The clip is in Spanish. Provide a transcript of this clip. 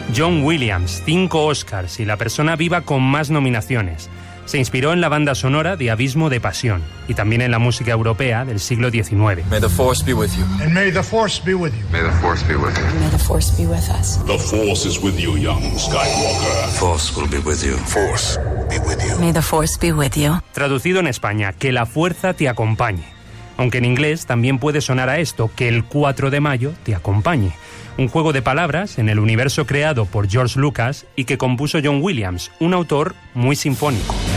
John Williams, 5 Oscars y la persona viva con más nominaciones. Se inspiró en la banda sonora de Abismo de Pasión y también en la música europea del siglo XIX. May the Force be with you. And may the Force be with you. May the Force be with you. May the Force be with us. The Force is with you, young Skywalker. Force will be with you. Force be with you. May the Force be with you. Traducido en España, que la fuerza te acompañe. Aunque en inglés también puede sonar a esto, que el 4 de mayo te acompañe. Un juego de palabras en el universo creado por George Lucas y que compuso John Williams, un autor muy sinfónico.